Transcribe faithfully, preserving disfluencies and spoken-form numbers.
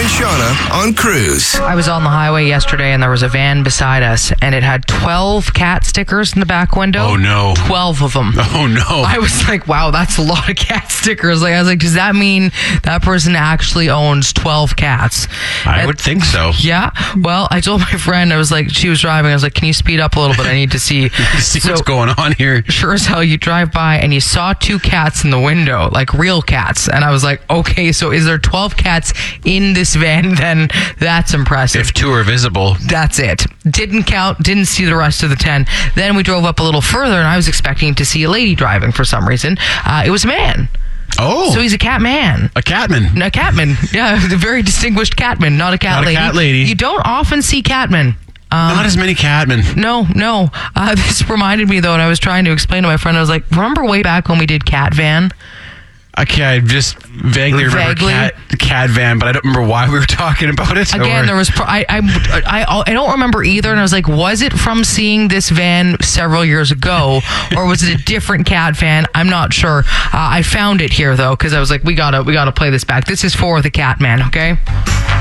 and Shauna on Cruise. I was on the highway yesterday and there was a van beside us and it had twelve cat stickers in the back window. Oh, no. twelve of them. Oh, no. I was like, wow, that's a lot of cat stickers. Like, I was like, does that mean that person actually owns twelve cats? I And- would think so. Yeah. Well, I told my friend, I was like, she was driving. I was like, can you speed up a little bit? I need to see. See So- what's going on here. Sure as hell, you drive by and you saw two cats in the window, like real cats. And I was like, okay, so is there twelve cats in this van? Then that's impressive. If two are visible. That's it. Didn't count, didn't see the rest of the ten. Then we drove up a little further and I was expecting to see a lady driving for some reason. Uh, it was a man. Oh. So he's a cat man. A catman. A catman. Yeah, a very distinguished catman, not a cat Not a lady. cat lady. You don't often see catmen. Um, Not as many catmen. No, no. Uh, this reminded me, though, and I was trying to explain to my friend, I was like, remember way back when we did Cat Van? Okay, I just vaguely remember Vaguely? cat, cat van, but I don't remember why we were talking about it. Again, Or- there was, pro- I, I, I, I don't remember either, and I was like, was it from seeing this van several years ago, or was it a different cat van? I'm not sure. Uh, I found it here, though, because I was like, we gotta, we gotta play this back. This is for the cat man, okay?